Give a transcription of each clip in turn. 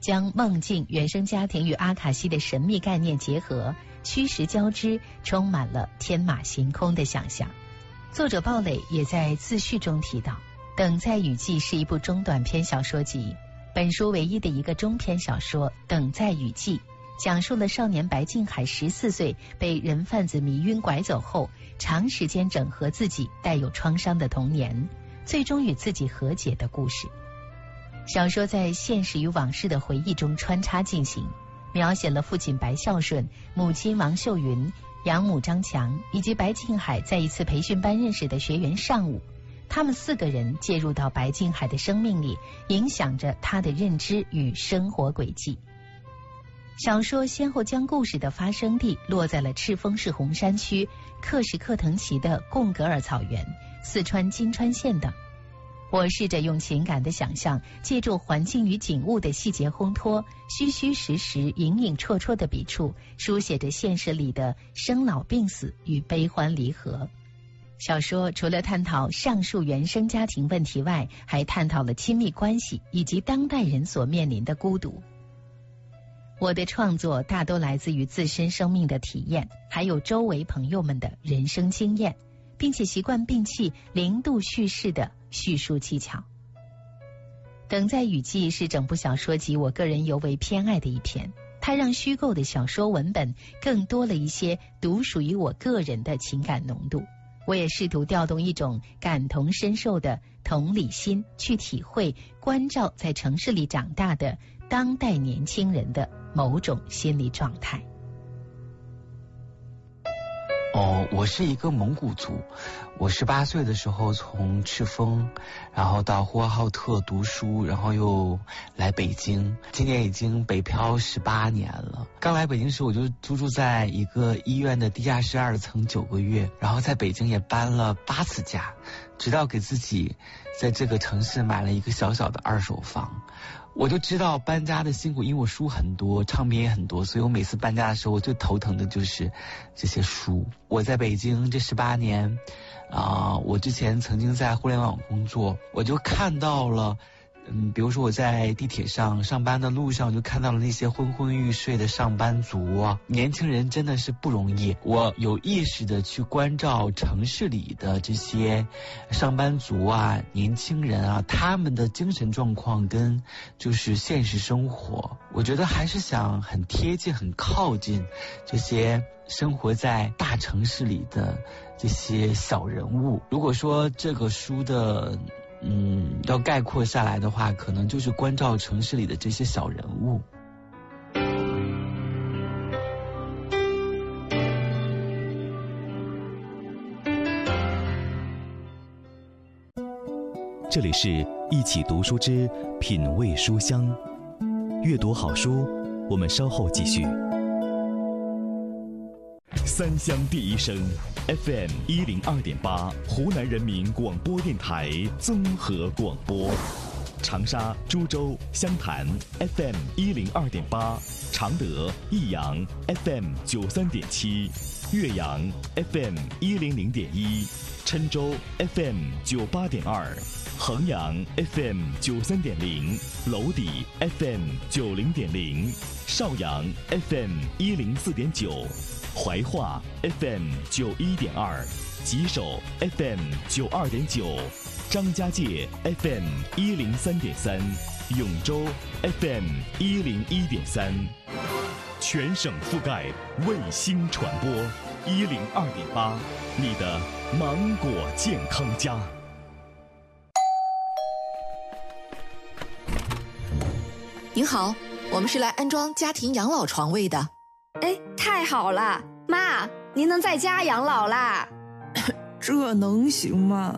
将梦境、原生家庭与阿卡西的神秘概念结合，虚实交织，充满了天马行空的想象。作者鲍蕾也在自序中提到，《等在雨季》是一部中短篇小说集，本书唯一的一个中篇小说《等在雨季》讲述了少年白敬海14岁被人贩子迷晕拐走后，长时间整合自己带有创伤的童年，最终与自己和解的故事。小说在现实与往事的回忆中穿插进行，描写了父亲白孝顺、母亲王秀云、养母张强以及白敬海在一次培训班认识的学员尚武，他们4个人介入到白敬海的生命里，影响着他的认知与生活轨迹。小说先后将故事的发生地落在了赤峰市红山区、克什克腾旗的贡格尔草原、四川金川县等。我试着用情感的想象，借助环境与景物的细节烘托，虚虚实实、影影绰绰的笔触，书写着现实里的生老病死与悲欢离合。小说除了探讨上述原生家庭问题外，还探讨了亲密关系以及当代人所面临的孤独。我的创作大多来自于自身生命的体验，还有周围朋友们的人生经验，并且习惯摒弃0度叙事的叙述技巧。等在雨季是整部小说集我个人尤为偏爱的一篇，它让虚构的小说文本更多了一些独属于我个人的情感浓度。我也试图调动一种感同身受的同理心，去体会关照在城市里长大的当代年轻人的某种心理状态。 我是一个蒙古族，我18岁的时候从赤峰，然后到呼和浩特读书，然后又来北京，今年已经北漂18年了。刚来北京时我就住在一个医院的地下室2层9个月，然后在北京也搬了8次家，直到给自己在这个城市买了一个小小的2手房。我就知道搬家的辛苦，因为我书很多，唱片也很多，所以我每次搬家的时候，我最头疼的就是这些书。我在北京这18年，我之前曾经在互联网工作，我就看到了，比如说我在地铁上上班的路上，我就看到了那些昏昏欲睡的上班族啊，年轻人真的是不容易。我有意识的去关照城市里的这些上班族啊、年轻人啊，他们的精神状况跟就是现实生活，我觉得还是想很贴近、很靠近这些生活在大城市里的这些小人物。如果说这个书的要概括下来的话，可能就是关照城市里的这些小人物。 这里是一起读书之品味书香，阅读好书，我们稍后继续。三湘第一声 FM 102.8，湖南人民广播电台综合广播。长沙、株洲、湘潭 FM 102.8，常德、益阳 FM 93.7，岳阳 FM 100.1，郴州 FM 98.2，衡阳 FM 93.0，娄底 FM 90.0，邵阳 FM 104.9。怀化 FM 91.2，吉首 FM 92.9，张家界 FM 103.3，永州 FM 101.3，全省覆盖，卫星传播102.8，你的芒果健康家。 您好，我们是来安装家庭养老床位的。 哎，太好了，妈，您能在家养老啦？ 这能行吗？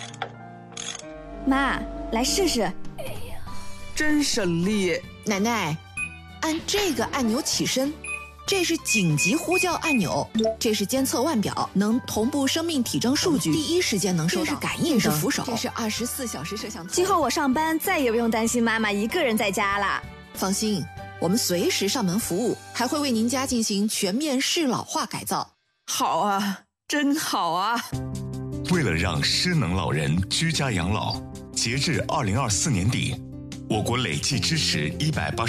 妈，来试试。 哎呀，真省力。 奶奶，按这个按钮起身，这是紧急呼叫按钮，这是监测腕表，能同步生命体征数据，第一时间能收到。这是感应灯，这是扶手，这是24小时摄像头。 今后我上班再也不用担心妈妈一个人在家了。 放心，我们随时上门服务，还会为您家进行全面适老化改造。 好啊，真好啊！ 为了让失能老人居家养老，截至2024年底，我国累计支持180